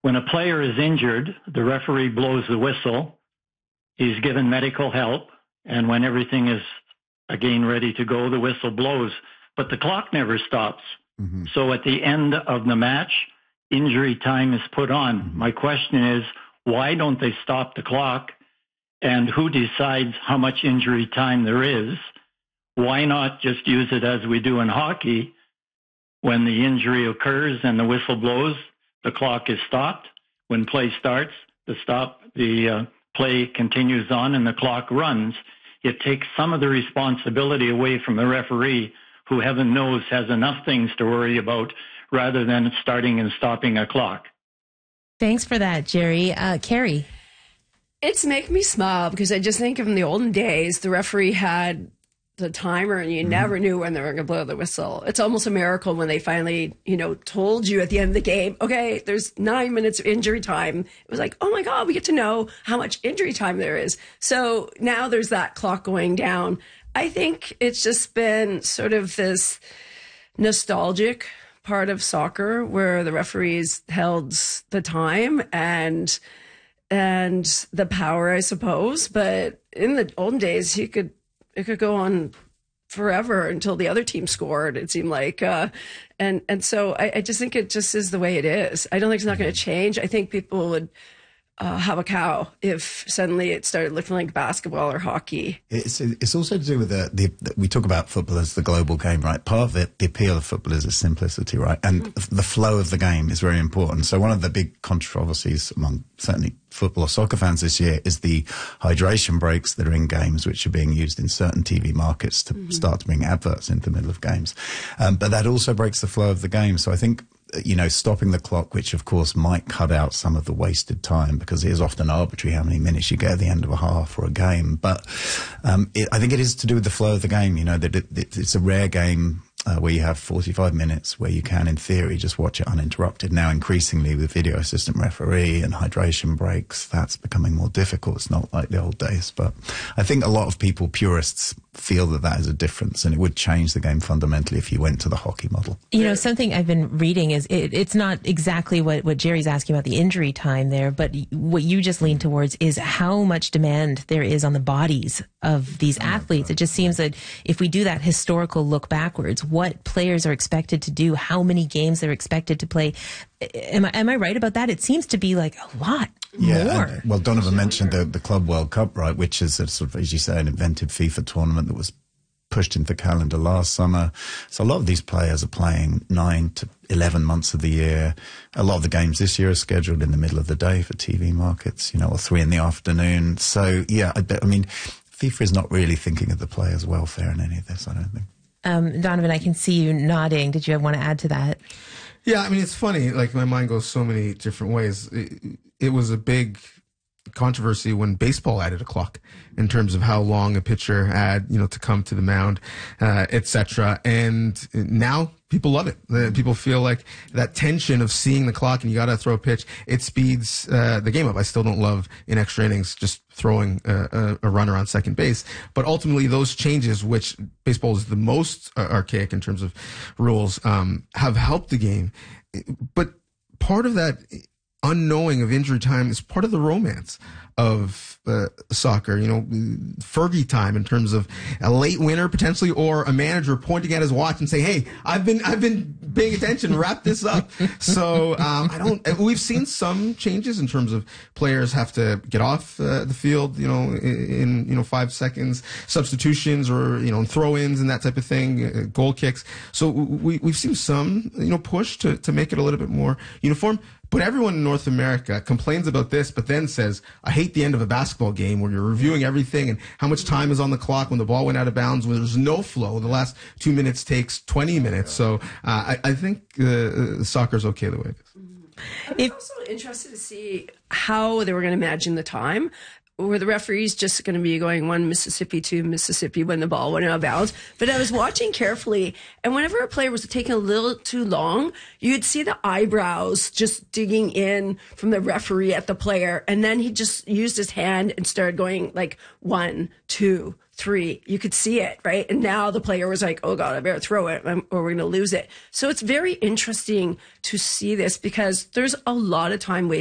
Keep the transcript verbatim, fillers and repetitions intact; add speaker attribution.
Speaker 1: when a player is injured, the referee blows the whistle. He's given medical help. And when everything is again ready to go, the whistle blows. But the clock never stops. Mm-hmm. So at the end of the match, injury time is put on. Mm-hmm. My question is, why don't they stop the clock? And who decides how much injury time there is? Why not just use it as we do in hockey? When the injury occurs and the whistle blows, the clock is stopped. When play starts, the stop, the uh, play continues on and the clock runs. It takes some of the responsibility away from the referee, who heaven knows has enough things to worry about rather than starting and stopping a clock.
Speaker 2: Thanks for that, Jerry. Uh, Carrie?
Speaker 3: It's making me smile because I just think of in the olden days, the referee had the timer and you mm-hmm. never knew when they were going to blow the whistle. It's almost a miracle when they finally, you know, told you at the end of the game, okay, there's nine minutes of injury time. It was like, oh my God, we get to know how much injury time there is. So now there's that clock going down. I think it's just been sort of this nostalgic part of soccer where the referees held the time and and the power, I suppose. But in the olden days, he could it could go on forever until the other team scored, it seemed like. Uh, and, and so I, I just think it just is the way it is. I don't think it's not going to change. I think people would uh, have a cow if suddenly it started looking like basketball or hockey.
Speaker 4: It's it's also to do with the, the, the we talk about football as the global game, right? Part of it, the appeal of football is its simplicity, right? And mm-hmm. the flow of the game is very important. So one of the big controversies among certainly football or soccer fans this year is the hydration breaks that are in games, which are being used in certain T V markets to mm-hmm. start to bring adverts into the middle of games. Um, but that also breaks the flow of the game. So I think, you know, stopping the clock, which of course might cut out some of the wasted time because it is often arbitrary how many minutes you get at the end of a half or a game. But um, it, I think it is to do with the flow of the game, you know, that it, it, it's a rare game Uh, where you have forty-five minutes where you can, in theory, just watch it uninterrupted. Now, increasingly, with video assistant referee and hydration breaks, that's becoming more difficult. It's not like the old days. But I think a lot of people, purists, feel that that is a difference, and it would change the game fundamentally if you went to the hockey model.
Speaker 2: You know, something I've been reading is it, it's not exactly what, what Jerry's asking about the injury time there, but what you just lean towards is how much demand there is on the bodies of these athletes. It just seems that if we do that historical look backwards, what players are expected to do, how many games they're expected to play. Am I, am I right about that? It seems to be like a lot
Speaker 4: yeah,
Speaker 2: more.
Speaker 4: And, well, Donovan mentioned the, the Club World Cup, right, which is a sort of, as you say, an invented FIFA tournament that was pushed into the calendar last summer. So a lot of these players are playing nine to eleven months of the year. A lot of the games this year are scheduled in the middle of the day for T V markets, you know, or three in the afternoon. So, yeah, I, I mean, FIFA is not really thinking of the players' welfare in any of this, I don't think.
Speaker 2: Um, Donovan, I can see you nodding. Did you want to add to that?
Speaker 5: Yeah, I mean, it's funny. Like, my mind goes so many different ways. It, it was a big controversy when baseball added a clock in terms of how long a pitcher had, you know, to come to the mound, uh, et cetera. And now people love it. Uh, people feel like that tension of seeing the clock and you got to throw a pitch, it speeds uh, the game up. I still don't love in extra innings just throwing a, a, a runner on second base. But ultimately, those changes, which baseball is the most uh, archaic in terms of rules, um, have helped the game. But part of that unknowing of injury time is part of the romance of uh, soccer. You know, Fergie time in terms of a late winner potentially, or a manager pointing at his watch and saying, "Hey, I've been I've been paying attention. Wrap this up." So um, I don't. We've seen some changes in terms of players have to get off uh, the field, you know, in, in you know five seconds, substitutions or you know throw-ins and that type of thing, uh, goal kicks. So we we've seen some you know push to to make it a little bit more uniform. But everyone in North America complains about this, but then says, I hate the end of a basketball game where you're reviewing everything and how much time is on the clock when the ball went out of bounds, when there's no flow. The last two minutes takes twenty minutes. So uh, I, I think uh, soccer's okay the way it is.
Speaker 3: I'm also interested to see how they were going to imagine the time. Were the referees just going to be going one Mississippi, two Mississippi when the ball went out of bounds? But I was watching carefully, and whenever a player was taking a little too long, you'd see the eyebrows just digging in from the referee at the player, and then he just used his hand and started going like one, two, three. You could see it, right? And now the player was like, oh God, I better throw it or we're going to lose it. So it's very interesting to see this because there's a lot of time wasted